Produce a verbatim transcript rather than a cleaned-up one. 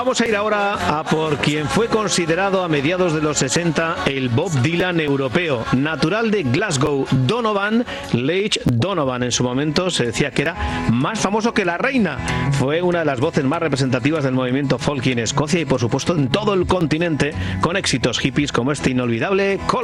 Vamos a ir ahora a por quien fue considerado a mediados de los sesenta el Bob Dylan europeo. Natural de Glasgow, Donovan Leitch Donovan. En su momento se decía que era más famoso que la reina. Fue una de las voces más representativas del movimiento folk en Escocia y por supuesto en todo el continente, con éxitos hippies como este inolvidable Call